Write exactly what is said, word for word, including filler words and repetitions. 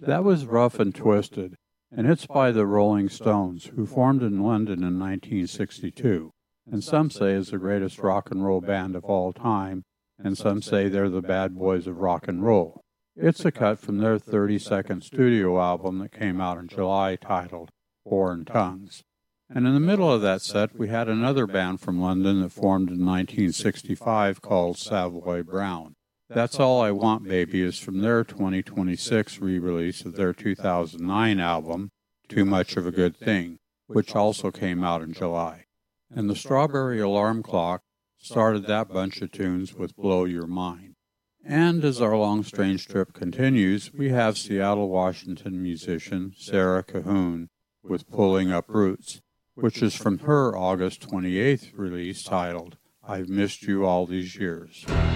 That was Rough and Twisted, and it's by the Rolling Stones, who formed in London in nineteen sixty-two, and some say is the greatest rock and roll band of all time, and some say they're the bad boys of rock and roll. It's a cut from their thirty-second studio album that came out in July titled Foreign Tongues. And in the middle of that set, we had another band from London that formed in nineteen sixty-five called Savoy Brown. That's All I Want, Baby is from their twenty twenty-six re-release of their two thousand nine album, Too Much of a Good Thing, which also came out in July. And the Strawberry Alarm Clock started that bunch of tunes with Blow Your Mind. And as our long strange trip continues, we have Seattle, Washington musician Sarah Cahoon with Pulling Up Roots, which is from her August twenty-eighth release titled I've Missed You All These Years.